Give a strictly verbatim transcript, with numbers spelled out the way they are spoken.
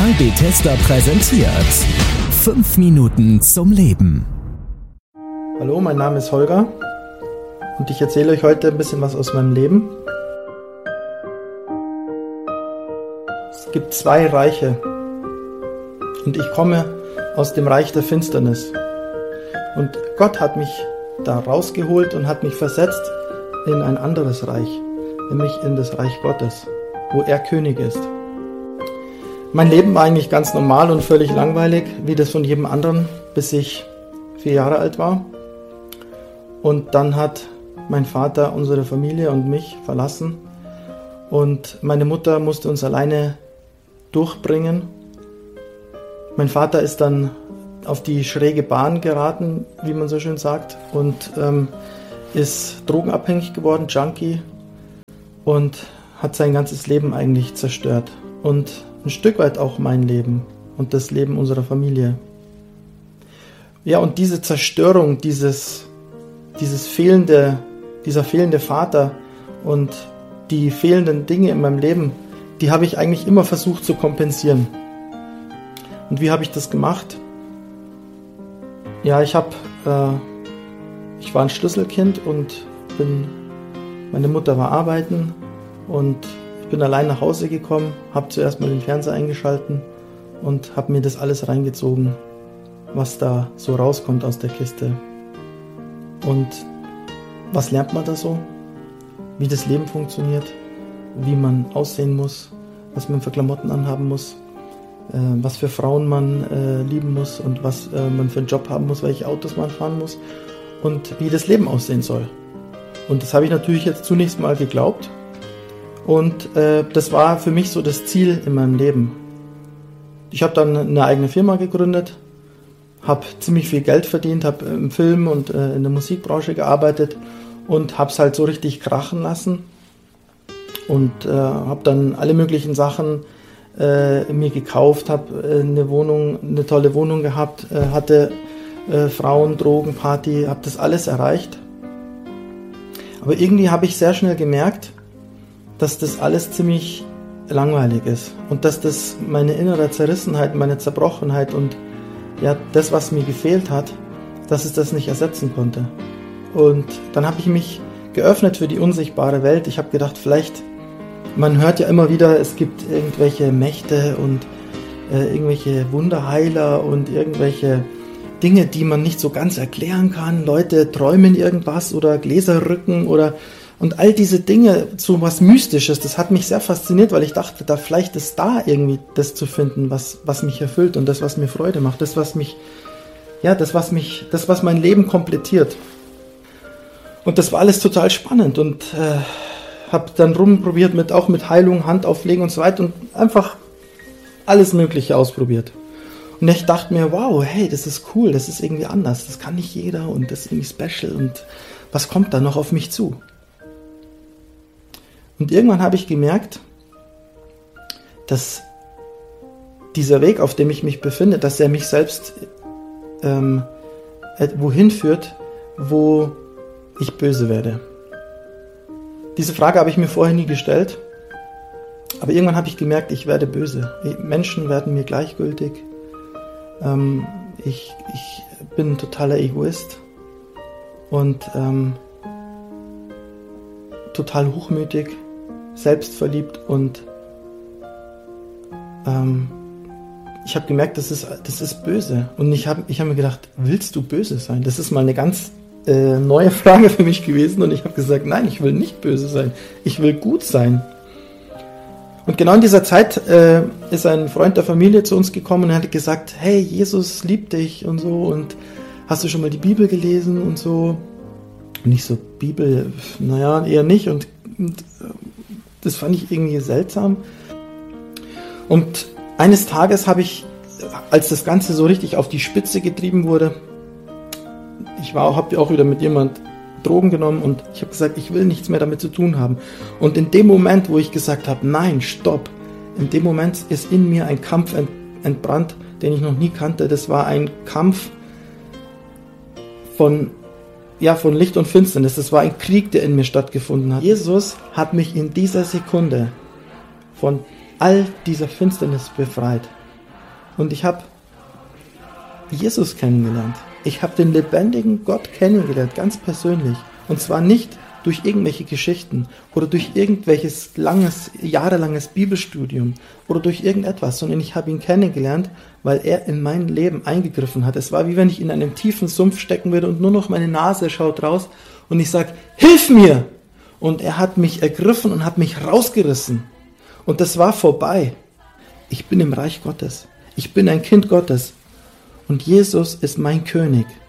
Kanal Bethesda präsentiert fünf Minuten zum Leben. Hallo, mein Name ist Holger und ich erzähle euch heute ein bisschen was aus meinem Leben. Es gibt zwei Reiche und ich komme aus dem Reich der Finsternis. Und Gott hat mich da rausgeholt und hat mich versetzt in ein anderes Reich, nämlich in das Reich Gottes, wo er König ist. Mein Leben war eigentlich ganz normal und völlig langweilig, wie das von jedem anderen, bis ich vier Jahre alt war. Und dann hat mein Vater unsere Familie und mich verlassen und meine Mutter musste uns alleine durchbringen. Mein Vater ist dann auf die schräge Bahn geraten, wie man so schön sagt, und ähm, ist drogenabhängig geworden, Junkie, und hat sein ganzes Leben eigentlich zerstört. Und ein Stück weit auch mein Leben und das Leben unserer Familie. Ja, und diese Zerstörung, dieses, dieses fehlende, dieser fehlende Vater und die fehlenden Dinge in meinem Leben, die habe ich eigentlich immer versucht zu kompensieren. Und wie habe ich das gemacht? Ja, ich habe, äh, ich war ein Schlüsselkind und bin, meine Mutter war arbeiten und ich bin allein nach Hause gekommen, habe zuerst mal den Fernseher eingeschalten und habe mir das alles reingezogen, was da so rauskommt aus der Kiste. Und was lernt man da so? Wie das Leben funktioniert, wie man aussehen muss, was man für Klamotten anhaben muss, äh, was für Frauen man äh, lieben muss und was äh, man für einen Job haben muss, welche Autos man fahren muss und wie das Leben aussehen soll. Und das habe ich natürlich jetzt zunächst mal geglaubt. Und äh, das war für mich so das Ziel in meinem Leben. Ich habe dann eine eigene Firma gegründet, habe ziemlich viel Geld verdient, habe im Film und äh, in der Musikbranche gearbeitet und habe es halt so richtig krachen lassen. Und äh, habe dann alle möglichen Sachen äh, mir gekauft, habe äh, eine Wohnung, eine tolle Wohnung gehabt, äh, hatte äh, Frauen, Drogen, Party, habe das alles erreicht. Aber irgendwie habe ich sehr schnell gemerkt, dass das alles ziemlich langweilig ist und dass das meine innere Zerrissenheit, meine Zerbrochenheit und ja, das, was mir gefehlt hat, dass es das nicht ersetzen konnte. Und dann habe ich mich geöffnet für die unsichtbare Welt. Ich habe gedacht, vielleicht, man hört ja immer wieder, es gibt irgendwelche Mächte und äh, irgendwelche Wunderheiler und irgendwelche Dinge, die man nicht so ganz erklären kann. Leute träumen irgendwas oder Gläser rücken oder und all diese Dinge, so was Mystisches, das hat mich sehr fasziniert, weil ich dachte, da vielleicht ist da irgendwie das zu finden, was, was mich erfüllt und das, was mir Freude macht, das, was mich, ja, das, was mich, das, was mein Leben komplettiert. Und das war alles total spannend und äh, habe dann rumprobiert mit, auch mit Heilung, Handauflegen und so weiter und einfach alles Mögliche ausprobiert. Und ich dachte mir, wow, hey, das ist cool, das ist irgendwie anders, das kann nicht jeder und das ist irgendwie special und was kommt da noch auf mich zu? Und irgendwann habe ich gemerkt, dass dieser Weg, auf dem ich mich befinde, dass er mich selbst ähm, wohin führt, wo ich böse werde. Diese Frage habe ich mir vorher nie gestellt, aber irgendwann habe ich gemerkt, ich werde böse. Menschen werden mir gleichgültig. Ähm, ich, ich bin ein totaler Egoist und ähm, total hochmütig, selbstverliebt und ähm, ich habe gemerkt, das ist, das ist böse. Und ich habe ich hab mir gedacht, willst du böse sein? Das ist mal eine ganz äh, neue Frage für mich gewesen und ich habe gesagt, nein, ich will nicht böse sein. Ich will gut sein. Und genau in dieser Zeit äh, ist ein Freund der Familie zu uns gekommen und hat gesagt, hey, Jesus liebt dich und so und hast du schon mal die Bibel gelesen und so. Und ich so, Bibel, naja, eher nicht und, und das fand ich irgendwie seltsam. Und eines Tages habe ich, als das Ganze so richtig auf die Spitze getrieben wurde, ich war, habe auch wieder mit jemand Drogen genommen und ich habe gesagt, ich will nichts mehr damit zu tun haben. Und in dem Moment, wo ich gesagt habe, nein, stopp, in dem Moment ist in mir ein Kampf ent, entbrannt, den ich noch nie kannte. Das war ein Kampf von ja, von Licht und Finsternis. Das war ein Krieg, der in mir stattgefunden hat. Jesus hat mich in dieser Sekunde von all dieser Finsternis befreit. Und ich habe Jesus kennengelernt. Ich habe den lebendigen Gott kennengelernt, ganz persönlich. Und zwar nicht durch irgendwelche Geschichten oder durch irgendwelches langes, jahrelanges Bibelstudium oder durch irgendetwas, sondern ich habe ihn kennengelernt, weil er in mein Leben eingegriffen hat. Es war wie wenn ich in einem tiefen Sumpf stecken würde und nur noch meine Nase schaut raus und ich sage, hilf mir! Und er hat mich ergriffen und hat mich rausgerissen. Und das war vorbei. Ich bin im Reich Gottes. Ich bin ein Kind Gottes. Und Jesus ist mein König.